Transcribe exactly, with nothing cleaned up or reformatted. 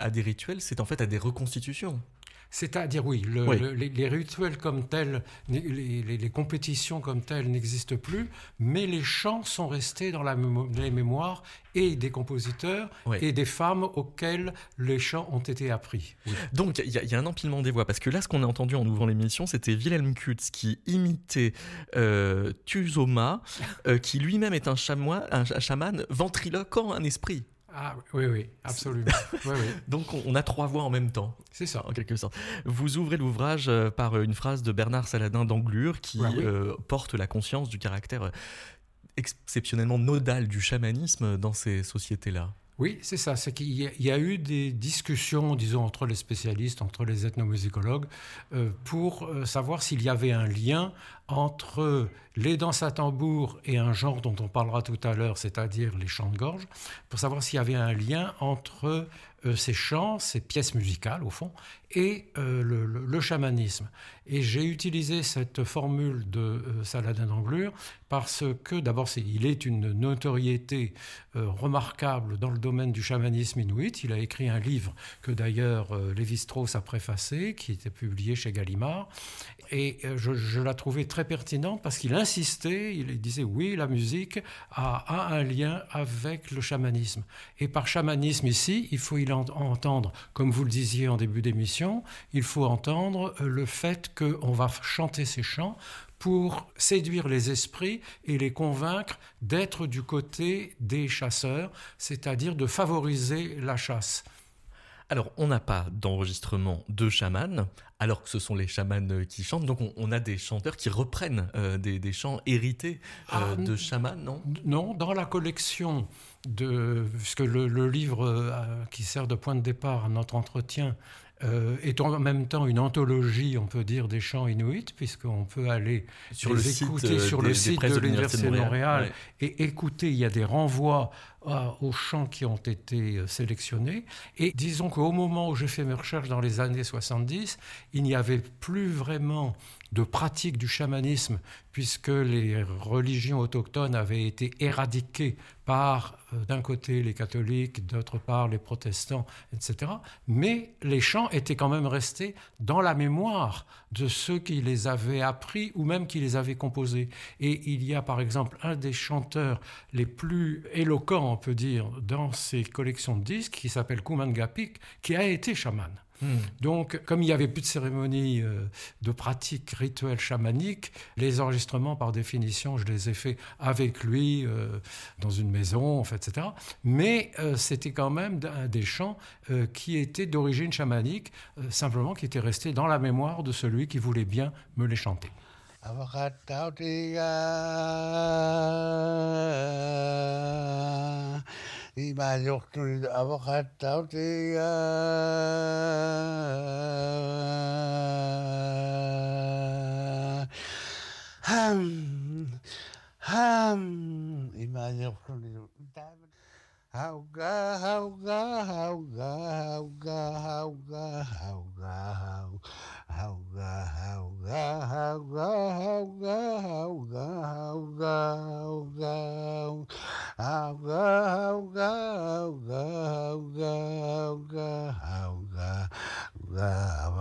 à des rituels, c'est en fait à des reconstitutions. C'est-à-dire, oui, le, Oui. le, les, les rituels comme tels, les, les, les compétitions comme telles n'existent plus, mais les chants sont restés dans la mémo- les mémoires et des compositeurs Oui. et des femmes auxquelles les chants ont été appris. Oui. Donc, il y, y a un empilement des voix, parce que là, ce qu'on a entendu en ouvrant l'émission, c'était Wilhelm Kutz qui imitait euh, Tuzoma, euh, qui lui-même est un chamois, un, un chaman ventriloquant un esprit. Ah oui, oui, absolument. Oui, oui. Donc, on, on a trois voix en même temps. C'est ça. En quelque sorte. Vous ouvrez l'ouvrage euh, par une phrase de Bernard Saladin d'Anglure qui Ah oui. euh, porte la conscience du caractère exceptionnellement nodal du chamanisme dans ces sociétés-là. Oui, c'est ça. C'est qu'il y a, il y a eu des discussions, disons, entre les spécialistes, entre les ethnomusicologues, euh, pour euh, savoir s'il y avait un lien entre les danses à tambour et un genre dont on parlera tout à l'heure, c'est-à-dire les chants de gorge, pour savoir s'il y avait un lien entre euh, ces chants, ces pièces musicales, au fond, et euh, le, le, le chamanisme. Et j'ai utilisé cette formule de euh, Saladin d'Anglure parce que, d'abord, c'est, il est une notoriété euh, remarquable dans le domaine du chamanisme inuit. Il a écrit un livre que, d'ailleurs, euh, Lévi-Strauss a préfacé, qui était publié chez Gallimard. Et euh, je, je la trouvais très pertinente parce qu'il insistait, il disait, oui, la musique a, a un lien avec le chamanisme. Et par chamanisme, ici, il faut y entendre, comme vous le disiez en début d'émission, il faut entendre le fait qu'on va chanter ces chants pour séduire les esprits et les convaincre d'être du côté des chasseurs, c'est-à-dire de favoriser la chasse. Alors, on n'a pas d'enregistrement de chamans, alors que ce sont les chamans qui chantent. Donc, on, on a des chanteurs qui reprennent euh, des, des chants hérités euh, ah, de chamans, non ? Non, dans la collection de... Puisque le, le livre euh, qui sert de point de départ à notre entretien euh, est en même temps une anthologie, on peut dire, des chants inuits, puisqu'on peut aller sur les le écouter site, sur des, le site de l'Université de Montréal, Montréal ouais. Et écouter, il y a des renvois euh, aux chants qui ont été euh, sélectionnés. Et disons qu'au moment où j'ai fait mes recherches dans les années soixante-dix, il n'y avait plus vraiment de pratique du chamanisme, puisque les religions autochtones avaient été éradiquées par, euh, d'un côté, les catholiques, d'autre part, les protestants, et cetera. Mais les chants étaient quand même restés dans la mémoire de ceux qui les avaient appris ou même qui les avaient composés. Et il y a, par exemple, un des chanteurs les plus éloquents, on peut dire, dans ces collections de disques, qui s'appelle Kumangapik, qui a été chaman. Hmm. Donc, comme il n'y avait plus de cérémonie euh, de pratique rituelle chamanique, les enregistrements, par définition, je les ai faits avec lui, euh, dans une maison, en fait, et cetera. Mais euh, c'était quand même des chants euh, qui étaient d'origine chamanique, euh, simplement qui étaient restés dans la mémoire de celui qui voulait bien me les chanter. Imajoktun avokatautia ham ham imajoktun Hauga, hauga, hauga, hauga, hauga, hauga, hauga, hauga, hauga, hauga, hauga, hauga, hauga, hauga, hauga, hauga, hauga, hauga, hauga, hauga.